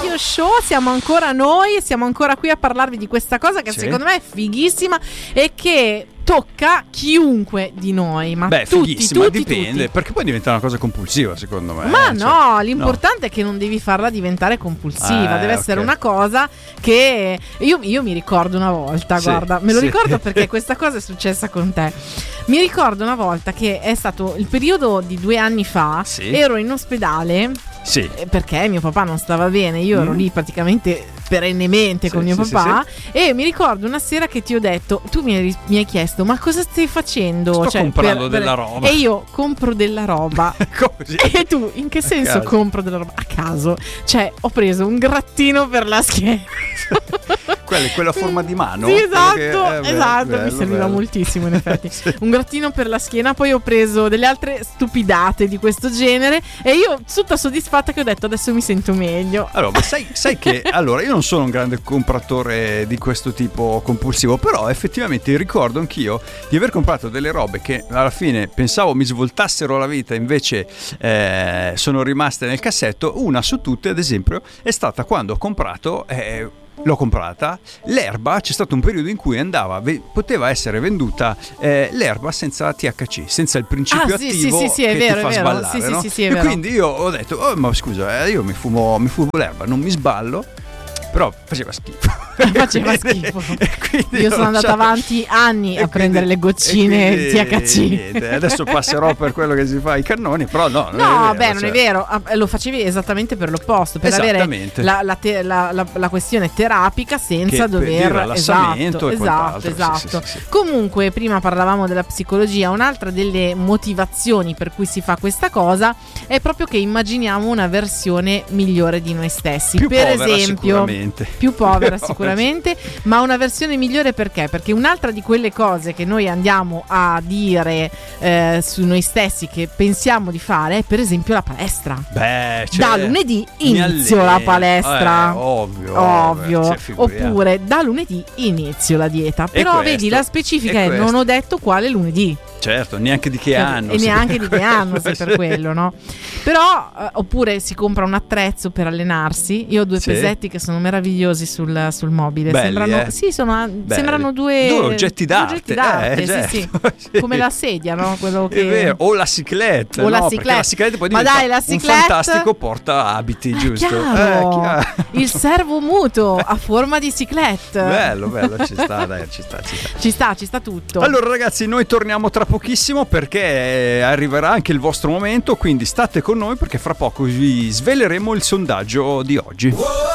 Radio Show, siamo ancora noi, siamo ancora qui a parlarvi di questa cosa che secondo me è fighissima e che tocca chiunque di noi, ma tutti, dipende, perché poi diventa una cosa compulsiva secondo me. Ma no, l'importante è che non devi farla diventare compulsiva, deve essere una cosa che io mi ricordo una volta, guarda, me lo ricordo perché questa cosa è successa con te. Mi ricordo una volta che è stato il periodo di 2 anni fa, ero in ospedale perché mio papà non stava bene, io ero lì praticamente perennemente con mio papà e mi ricordo una sera che ti ho detto, tu mi hai chiesto ma cosa stai facendo? Sto comprando della roba. E io compro della roba. Così. E tu in che senso compro della roba? A caso, cioè ho preso un grattino per la schiena. Quella a forma di mano. Sì, esatto, mi serviva moltissimo in effetti. Un grattino per la schiena, poi ho preso delle altre stupidate di questo genere e io tutta soddisfatta che ho detto adesso mi sento meglio. Allora, ma sai che allora io non sono un grande compratore di questo tipo compulsivo, però effettivamente ricordo anch'io di aver comprato delle robe che alla fine pensavo mi svoltassero la vita, invece sono rimaste nel cassetto. Una su tutte, ad esempio, è stata quando ho comprato l'ho comprata l'erba. C'è stato un periodo in cui poteva essere venduta l'erba senza THC, senza il principio attivo che ti fa sballare, no? Sì, è e vero. quindi io ho detto ma scusa, io mi fumo l'erba, non mi sballo, però faceva schifo. Io sono andata avanti anni a prendere le goccine di THC. Adesso passerò per quello che si fa ai cannoni, però no, non è vero. Lo facevi esattamente per l'opposto, per avere la questione terapica senza dover rilassamento esatto. Sì. Comunque prima parlavamo della psicologia, un'altra delle motivazioni per cui si fa questa cosa è proprio che immaginiamo una versione migliore di noi stessi, più per povera, esempio più povera sicuramente, ma una versione migliore perché un'altra di quelle cose che noi andiamo a dire su noi stessi che pensiamo di fare è per esempio la palestra. Da lunedì inizio la palestra, ovvio. Oppure da lunedì inizio la dieta, però vedi la specifica è non ho detto quale lunedì. Certo, neanche di che anno. E neanche di che anno, se per quello, no? Però, oppure si compra un attrezzo per allenarsi. Io ho 2 pesetti che sono meravigliosi sul mobile. Belli, sembrano due oggetti d'arte. Sì. Come la sedia, no? Quello che... È vero. O la cicletta. O la cicletta. Perché la cicletta poi diventa un fantastico porta abiti, giusto? Chiaro. Il servo muto a forma di cicletta. Bello, ci sta, ci sta tutto. Allora ragazzi, noi torniamo tra pochissimo perché arriverà anche il vostro momento, quindi state con noi perché fra poco vi sveleremo il sondaggio di oggi.